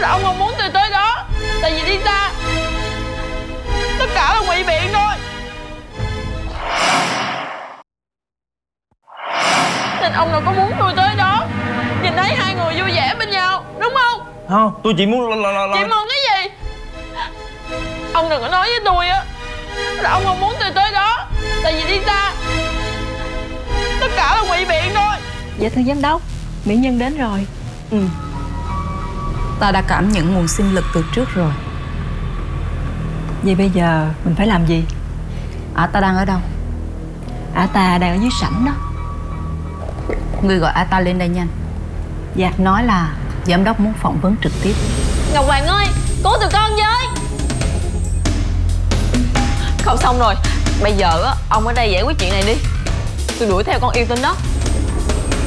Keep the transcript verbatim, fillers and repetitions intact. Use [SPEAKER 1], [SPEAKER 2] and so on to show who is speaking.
[SPEAKER 1] là ông không muốn tôi tới đó. Tại vì đi xa tất cả là ngụy biện thôi, nên ông đâu có muốn tôi tới đó nhìn thấy hai người vui vẻ bên nhau, đúng không?
[SPEAKER 2] Không, tôi chỉ muốn là, là, là...
[SPEAKER 1] Chị mừng cái gì? Ông đừng có nói với tôi á là ông không muốn tôi tới đó tại vì đi xa tất cả là ngụy biện thôi.
[SPEAKER 3] Dạ thưa giám đốc, mỹ nhân đến rồi.
[SPEAKER 4] Ừ. Ta đã cảm nhận nguồn sinh lực từ trước rồi.
[SPEAKER 3] Vậy bây giờ mình phải làm gì?
[SPEAKER 4] Ả ta đang ở đâu?
[SPEAKER 3] Ả ta đang ở dưới sảnh đó.
[SPEAKER 4] Người gọi ả ta lên đây nhanh.
[SPEAKER 3] Dạ.
[SPEAKER 4] Nói là giám đốc muốn phỏng vấn trực tiếp.
[SPEAKER 1] Ngọc Hoàng ơi, cứu tụi con với. Không xong rồi. Bây giờ á, ông ở đây giải quyết chuyện này đi. Tôi đuổi theo con yêu tinh đó.